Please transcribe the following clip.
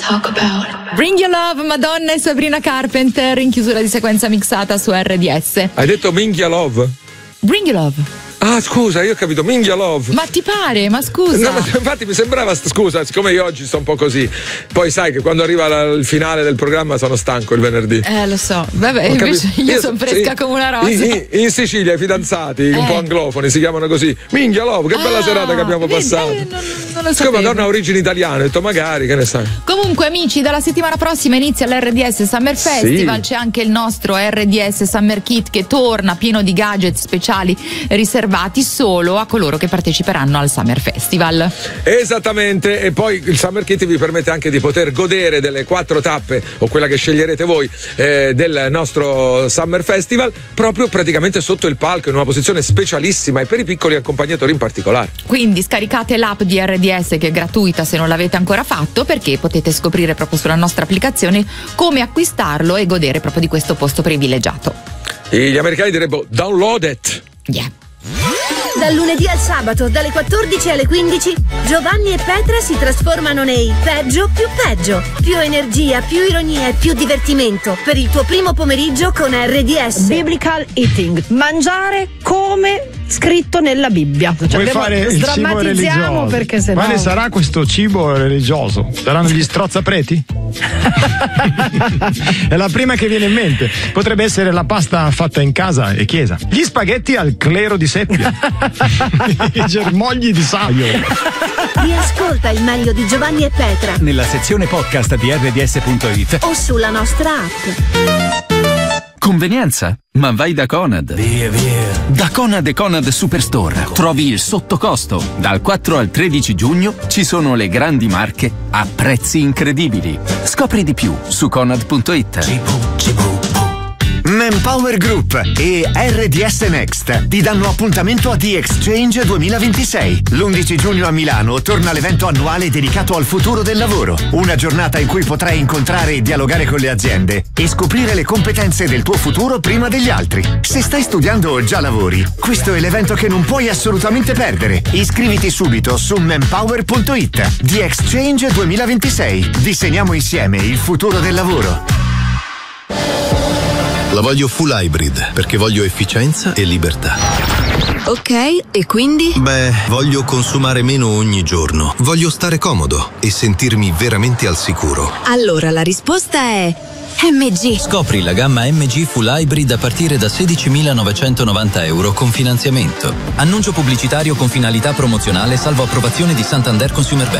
talk about. Bring Your Love, Madonna e Sabrina Carpenter in chiusura di sequenza mixata su RDS. Hai detto Minghia Love? Bring Your Love. Ah, scusa, io ho capito, Minghia Love. Ma ti pare? Ma scusa. No, ma infatti mi sembrava, scusa, siccome io oggi sto un po' così, poi sai che quando arriva il finale del programma sono stanco il venerdì. Lo so, vabbè, invece io sono fresca come una rosa. In Sicilia i fidanzati, un po' anglofoni, si chiamano così. Minghia Love, che bella serata che abbiamo passato. Non lo so. Siccome Madonna ha origini italiane, ho detto magari, che ne sai. Comunque amici, dalla settimana prossima inizia l'RDS Summer Festival, c'è anche il nostro RDS Summer Kit che torna pieno di gadget speciali riservati solo a coloro che parteciperanno al Summer Festival. Esattamente, e poi il Summer Kit vi permette anche di poter godere delle 4 tappe o quella che sceglierete voi del nostro Summer Festival proprio praticamente sotto il palco in una posizione specialissima e per i piccoli accompagnatori in particolare. Quindi scaricate l'app di RDS che è gratuita se non l'avete ancora fatto, perché potete scoprire proprio sulla nostra applicazione come acquistarlo e godere proprio di questo posto privilegiato. Gli americani direbbero download it. Yeah. Dal lunedì al sabato, dalle 14 alle 15, Giovanni e Petra si trasformano nei peggio più peggio. Più energia, più ironia e più divertimento per il tuo primo pomeriggio con RDS. Biblical eating, mangiare come scritto nella Bibbia. Vuoi fare il cibo religioso? Perché se Quale no... sarà questo cibo religioso? Saranno gli strozzapreti? È la prima che viene in mente. Potrebbe essere la pasta fatta in casa e chiesa. Gli spaghetti al clero di seppia. I germogli di saio. Riascolta il meglio di Giovanni e Petra nella sezione podcast di rds.it o sulla nostra app. Convenienza? Ma vai da Conad. Via. Da Conad e Conad Superstore trovi il sottocosto. Dal 4 al 13 giugno ci sono le grandi marche a prezzi incredibili. Scopri di più su conad.it. Manpower Group e RDS Next ti danno appuntamento a The Exchange 2026. L'11 giugno a Milano torna l'evento annuale dedicato al futuro del lavoro. Una giornata in cui potrai incontrare e dialogare con le aziende e scoprire le competenze del tuo futuro prima degli altri. Se stai studiando o già lavori, questo è l'evento che non puoi assolutamente perdere. Iscriviti subito su manpower.it. The Exchange 2026. Disegniamo insieme il futuro del lavoro. La voglio full hybrid perché voglio efficienza e libertà. Ok, e quindi? Beh, voglio consumare meno ogni giorno. Voglio stare comodo e sentirmi veramente al sicuro. Allora la risposta è MG. Scopri la gamma MG Full Hybrid a partire da €16.990 con finanziamento. Annuncio pubblicitario con finalità promozionale salvo approvazione di Santander Consumer Bank.